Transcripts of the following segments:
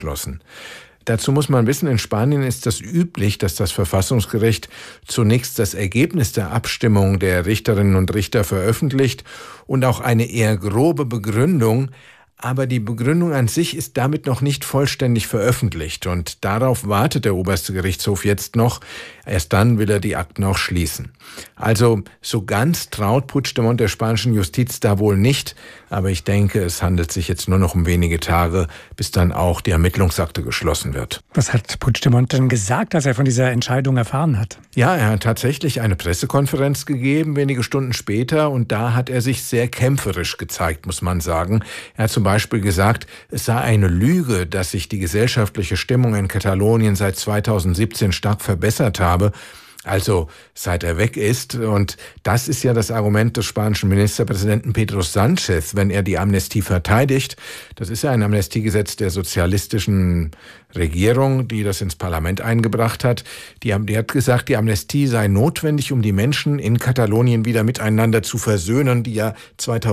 geschlossen. Dazu muss man wissen, in Spanien ist das üblich, dass das Verfassungsgericht zunächst das Ergebnis der Abstimmung der Richterinnen und Richter veröffentlicht und auch eine eher grobe Begründung. Aber die Begründung an sich ist damit noch nicht vollständig veröffentlicht und darauf wartet der oberste Gerichtshof jetzt noch. Erst dann will er die Akten auch schließen. Also so ganz traut Puigdemont der spanischen Justiz da wohl nicht, aber ich denke, es handelt sich jetzt nur noch um wenige Tage, bis dann auch die Ermittlungsakte geschlossen wird. Was hat Puigdemont denn gesagt, als er von dieser Entscheidung erfahren hat? Ja, er hat tatsächlich eine Pressekonferenz gegeben, wenige Stunden später, und da hat er sich sehr kämpferisch gezeigt, muss man sagen. Er hat zum Beispiel gesagt, es sei eine Lüge, dass sich die gesellschaftliche Stimmung in Katalonien seit 2017 stark verbessert habe, also seit er weg ist. Und das ist ja das Argument des spanischen Ministerpräsidenten Pedro Sánchez, wenn er die Amnestie verteidigt. Das ist ja ein Amnestiegesetz der sozialistischen Regierung, die das ins Parlament eingebracht hat. Die hat gesagt, die Amnestie sei notwendig, um die Menschen in Katalonien wieder miteinander zu versöhnen, die ja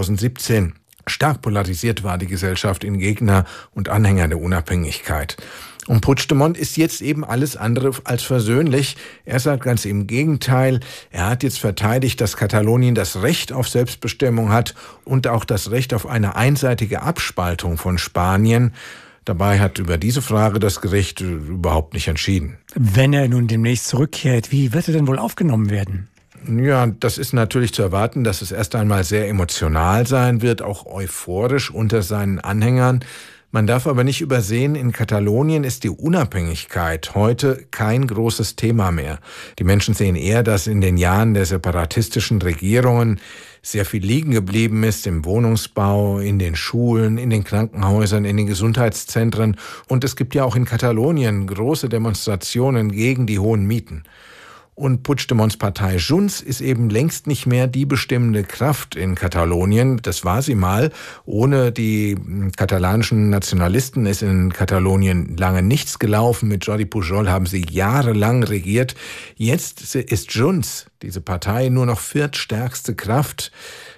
2017 stark polarisiert war, die Gesellschaft in Gegner und Anhänger der Unabhängigkeit. Und Puigdemont ist jetzt eben alles andere als versöhnlich. Er sagt ganz im Gegenteil, er hat jetzt verteidigt, dass Katalonien das Recht auf Selbstbestimmung hat und auch das Recht auf eine einseitige Abspaltung von Spanien. Dabei hat über diese Frage das Gericht überhaupt nicht entschieden. Wenn er nun demnächst zurückkehrt, wie wird er denn wohl aufgenommen werden? Ja, das ist natürlich zu erwarten, dass es erst einmal sehr emotional sein wird, auch euphorisch unter seinen Anhängern. Man darf aber nicht übersehen, in Katalonien ist die Unabhängigkeit heute kein großes Thema mehr. Die Menschen sehen eher, dass in den Jahren der separatistischen Regierungen sehr viel liegen geblieben ist im Wohnungsbau, in den Schulen, in den Krankenhäusern, in den Gesundheitszentren. Und es gibt ja auch in Katalonien große Demonstrationen gegen die hohen Mieten. Und Puigdemonts Partei Junts ist eben längst nicht mehr die bestimmende Kraft in Katalonien. Das war sie mal. Ohne die katalanischen Nationalisten ist in Katalonien lange nichts gelaufen. Mit Jordi Pujol haben sie jahrelang regiert. Jetzt ist Junts, diese Partei, nur noch viertstärkste Kraft.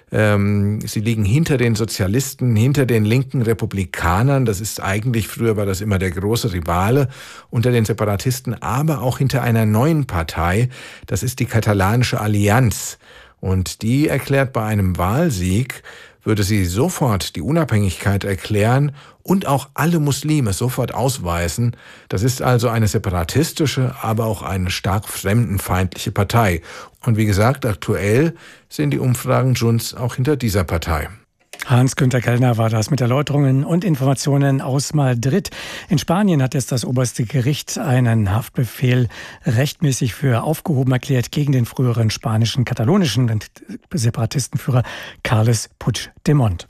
Sie liegen hinter den Sozialisten, hinter den linken Republikanern. Das ist eigentlich, früher war das immer der große Rivale unter den Separatisten, aber auch hinter einer neuen Partei. Das ist die katalanische Allianz. Und die erklärt, bei einem Wahlsieg würde sie sofort die Unabhängigkeit erklären und auch alle Muslime sofort ausweisen. Das ist also eine separatistische, aber auch eine stark fremdenfeindliche Partei. Und wie gesagt, aktuell sind die Umfragen Junts auch hinter dieser Partei. Hans-Günther Kellner war das mit Erläuterungen und Informationen aus Madrid. In Spanien hat jetzt das oberste Gericht einen Haftbefehl rechtmäßig für aufgehoben erklärt gegen den früheren spanischen, katalonischen Separatistenführer Carles Puigdemont.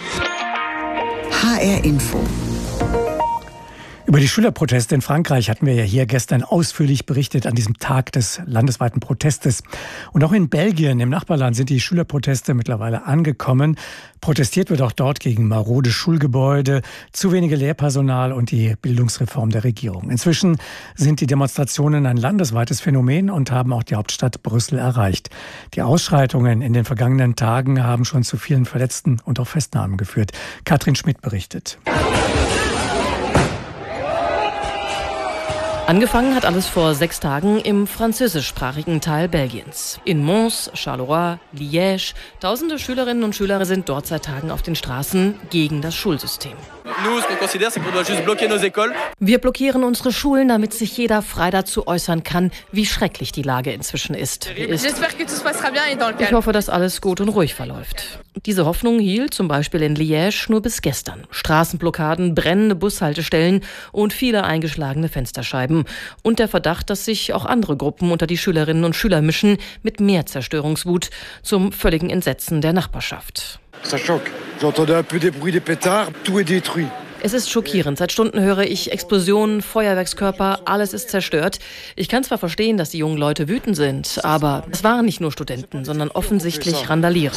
HR Info. Über die Schülerproteste in Frankreich hatten wir ja hier gestern ausführlich berichtet an diesem Tag des landesweiten Protestes. Und auch in Belgien, im Nachbarland, sind die Schülerproteste mittlerweile angekommen. Protestiert wird auch dort gegen marode Schulgebäude, zu wenige Lehrpersonal und die Bildungsreform der Regierung. Inzwischen sind die Demonstrationen ein landesweites Phänomen und haben auch die Hauptstadt Brüssel erreicht. Die Ausschreitungen in den vergangenen Tagen haben schon zu vielen Verletzten und auch Festnahmen geführt. Katrin Schmidt berichtet. Angefangen hat alles vor 6 Tagen im französischsprachigen Teil Belgiens. In Mons, Charleroi, Liège. Tausende Schülerinnen und Schüler sind dort seit Tagen auf den Straßen gegen das Schulsystem. Wir blockieren unsere Schulen, damit sich jeder frei dazu äußern kann, wie schrecklich die Lage inzwischen ist. Ich hoffe, dass alles gut und ruhig verläuft. Diese Hoffnung hielt zum Beispiel in Liège nur bis gestern. Straßenblockaden, brennende Bushaltestellen und viele eingeschlagene Fensterscheiben. Und der Verdacht, dass sich auch andere Gruppen unter die Schülerinnen und Schüler mischen, mit mehr Zerstörungswut, zum völligen Entsetzen der Nachbarschaft. Es ist schockierend. Seit Stunden höre ich Explosionen, Feuerwerkskörper, alles ist zerstört. Ich kann zwar verstehen, dass die jungen Leute wütend sind, aber es waren nicht nur Studenten, sondern offensichtlich Randalierer.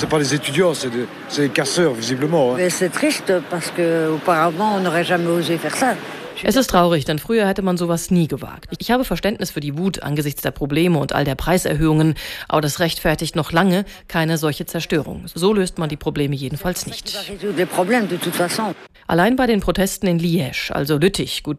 Es ist traurig, denn früher hätte man sowas nie gewagt. Ich habe Verständnis für die Wut angesichts der Probleme und all der Preiserhöhungen, aber das rechtfertigt noch lange keine solche Zerstörung. So löst man die Probleme jedenfalls nicht. Allein bei den Protesten in Liège, also Lüttich, gut